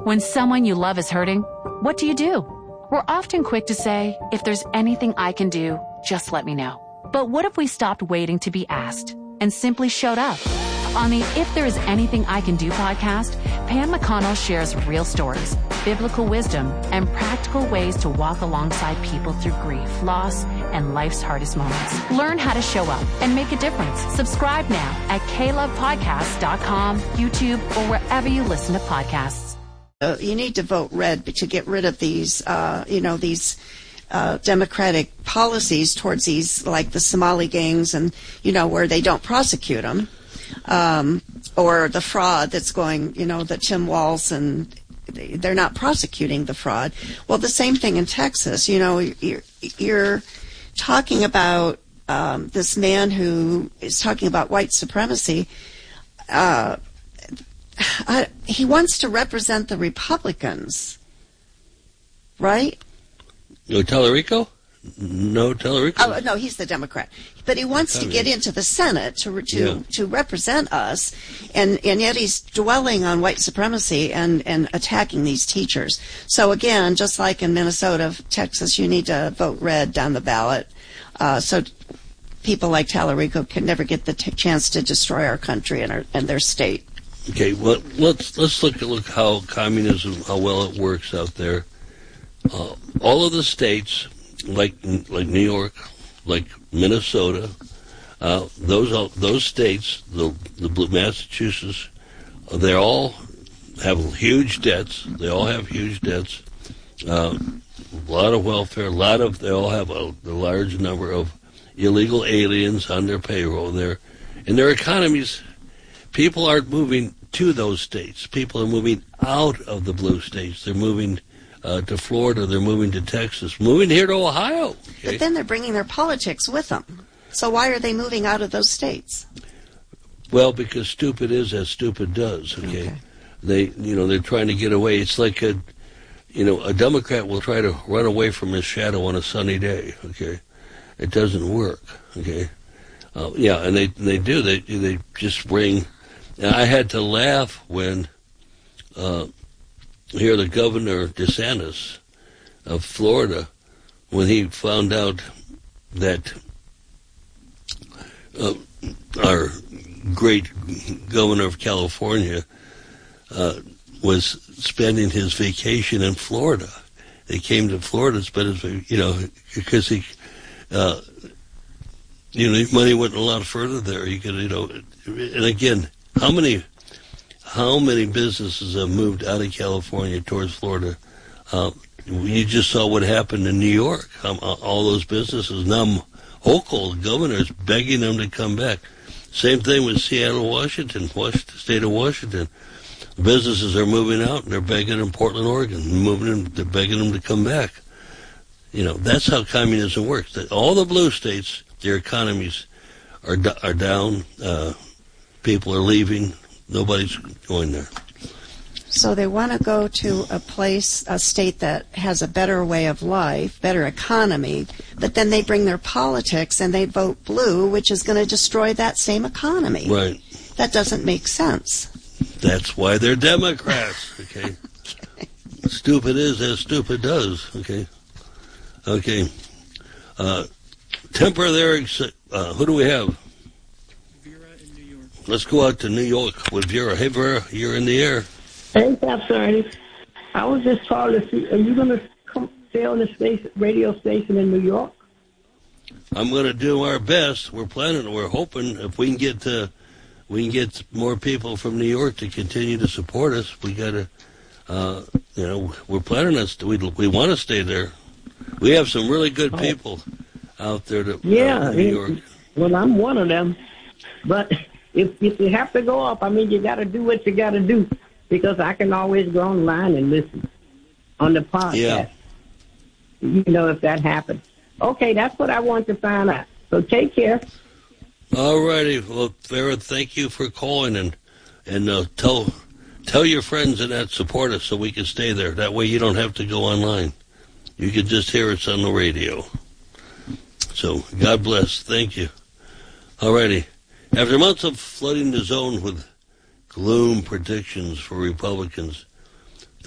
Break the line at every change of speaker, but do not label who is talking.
When someone you love is hurting, what do? We're often quick to say, if there's anything I can do, just let me know. But what if we stopped waiting to be asked and simply showed up? On the If There Is Anything I Can Do podcast, Pam McConnell shares real stories, biblical wisdom, and practical ways to walk alongside people through grief, loss, and life's hardest moments. Learn how to show up and make a difference. Subscribe now at KLovePodcasts.com, YouTube, or wherever you listen to podcasts.
You need to vote red to get rid of these, these democratic policies towards these, like the Somali gangs, and where they don't prosecute them, or the fraud that's going, the Tim Walz, and they're not prosecuting the fraud. Well, the same thing in Texas. You're talking about this man who is talking about white supremacy. He wants to represent the Republicans, right?
No, Tallarico? No, Tallarico?
Oh, no, he's the Democrat. But he wants to get into the Senate to represent us, and yet he's dwelling on white supremacy and attacking these teachers. So again, just like in Minnesota, Texas, you need to vote red down the ballot, so people like Tallarico can never get the chance to destroy our country and their state.
Okay, well, let's look how communism, how well it works out there. All of the states, like New York, like Minnesota, those states, the Massachusetts, they all have huge debts. They all have huge debts. A lot of welfare. They all have a large number of illegal aliens on their payroll. In their economies, people aren't moving to those states. People are moving out of the blue states. They're moving to Florida. They're moving to Texas. Moving here to Ohio. Okay?
But then they're bringing their politics with them. So why are they moving out of those states?
Well, because stupid is as stupid does. Okay. They're trying to get away. It's like a Democrat will try to run away from his shadow on a sunny day. Okay. It doesn't work. Okay. And they do. They just bring. And I had to laugh when here the governor DeSantis of Florida, when he found out that our great governor of California was spending his vacation in Florida. They came to Florida to spend his, because he, money went a lot further there. You could, and again. How many businesses have moved out of California towards Florida? You just saw what happened in New York. All those businesses now, Hochul, the governor's begging them to come back. Same thing with Seattle, Washington, state of Washington. Businesses are moving out, and they're begging in Portland, Oregon, they're begging them to come back. That's how communism works. All the blue states, their economies are down. People are leaving. Nobody's going there.
So they want to go to a state that has a better way of life, better economy, but then they bring their politics and they vote blue, which is going to destroy that same economy.
Right.
That doesn't make sense.
That's why they're Democrats, okay? Stupid is as stupid does, okay? Okay. Temper their... who do we have? Let's go out to New York with Vera. Hey, Vera, you're in the air.
Hey, Pastor Ernie. I was just calling to see, are you going to stay on the radio station in New York?
I'm going to do our best. We're hoping if we can get more people from New York to continue to support us. We got to, we're planning on, we want to stay there. We have some really good people out there in New York.
Well, I'm one of them, but... If you have to go up, you got to do what you got to do, because I can always go online and listen on the podcast. Yeah. If that happens. Okay, that's what I want to find out. So take care.
All righty. Well, Vera, thank you for calling, and tell your friends that support us so we can stay there. That way you don't have to go online. You can just hear us on the radio. So God bless. Thank you. All righty. After months of flooding the zone with gloom predictions for Republicans,